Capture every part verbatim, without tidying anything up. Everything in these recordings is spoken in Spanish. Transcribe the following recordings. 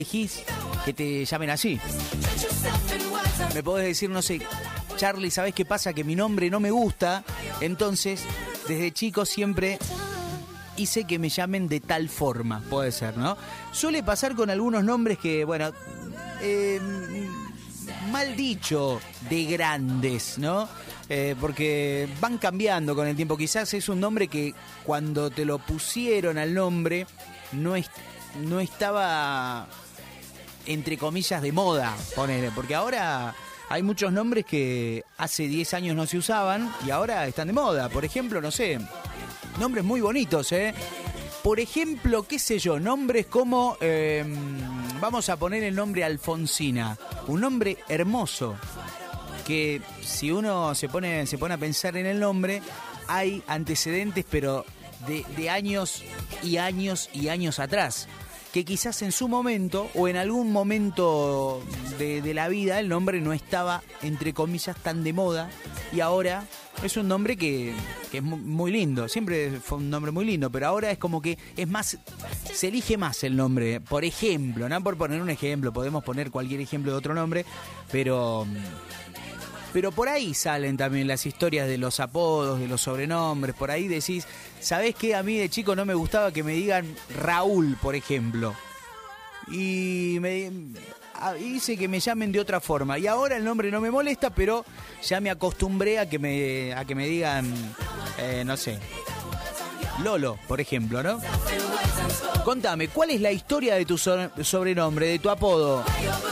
elegís que te llamen así. Me podés decir, no sé, Charlie, ¿sabés qué pasa? Que mi nombre no me gusta, entonces desde chico siempre hice que me llamen de tal forma, puede ser, ¿no? Suele pasar con algunos nombres que, bueno, eh, mal dicho, de grandes, ¿no? Eh, porque van cambiando con el tiempo. Quizás es un nombre que cuando te lo pusieron al nombre no, es, no estaba, entre comillas, de moda, ponele, porque ahora hay muchos nombres que hace diez años no se usaban y ahora están de moda. Por ejemplo, no sé, nombres muy bonitos, ¿eh? Por ejemplo, qué sé yo, nombres como, eh, vamos a poner el nombre Alfonsina, un nombre hermoso, que si uno se pone, se pone a pensar en el nombre, hay antecedentes, pero de, de años y años y años atrás, que quizás en su momento o en algún momento de, de la vida el nombre no estaba, entre comillas, tan de moda, y ahora es un nombre que, que es muy lindo, siempre fue un nombre muy lindo, pero ahora es como que es más, se elige más el nombre. Por ejemplo, no por poner un ejemplo, podemos poner cualquier ejemplo de otro nombre, pero... Pero por ahí salen también las historias de los apodos, de los sobrenombres. Por ahí decís, ¿sabés qué? A mí de chico no me gustaba que me digan Raúl, por ejemplo. Y me hice que me llamen de otra forma. Y ahora el nombre no me molesta, pero ya me acostumbré a que me, a que me digan, eh, no sé, Lolo, por ejemplo, ¿no? Contame, ¿cuál es la historia de tu so- sobrenombre, de tu apodo?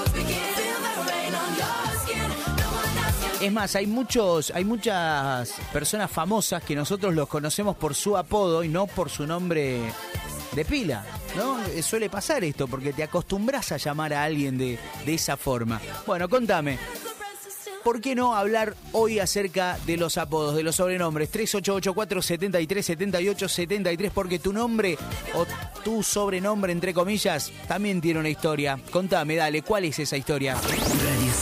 Es más, hay muchos, hay muchas personas famosas que nosotros los conocemos por su apodo y no por su nombre de pila, ¿no? Suele pasar esto porque te acostumbras a llamar a alguien de, de esa forma. Bueno, contame, ¿por qué no hablar hoy acerca de los apodos, de los sobrenombres? tres ocho ocho cuatro, siete tres, siete ocho, siete tres, porque tu nombre o tu sobrenombre, entre comillas, también tiene una historia. Contame, dale, ¿cuál es esa historia?